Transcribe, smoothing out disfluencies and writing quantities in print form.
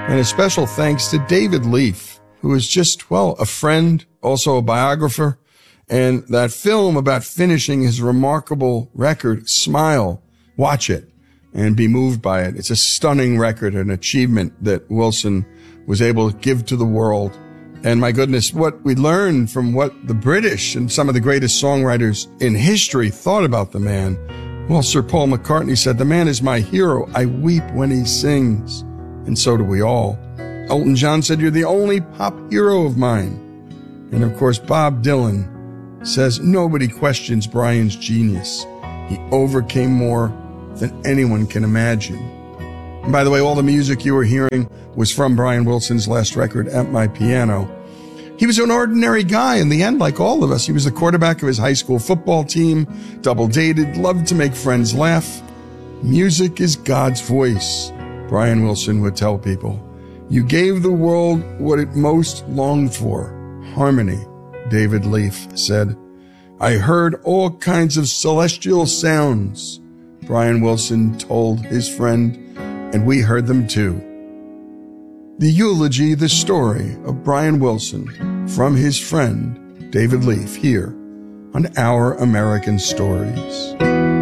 And a special thanks to David Leaf, who is just, well, a friend, also a biographer. And that film about finishing his remarkable record, Smile, watch it and be moved by it. It's a stunning record, an achievement that Wilson was able to give to the world. And my goodness, what we learned from what the British and some of the greatest songwriters in history thought about the man. Well, Sir Paul McCartney said, "The man is my hero. I weep when he sings." And so do we all. Elton John said, "You're the only pop hero of mine." And of course, Bob Dylan says, "Nobody questions Brian's genius. He overcame more than anyone can imagine." And by the way, all the music you were hearing was from Brian Wilson's last record, At My Piano. He was an ordinary guy in the end, like all of us. He was the quarterback of his high school football team, double-dated, loved to make friends laugh. Music is God's voice, Brian Wilson would tell people. You gave the world what it most longed for, harmony, David Leaf said. I heard all kinds of celestial sounds, Brian Wilson told his friend, and we heard them too. The eulogy, the story of Brian Wilson from his friend David Leaf here on Our American Stories.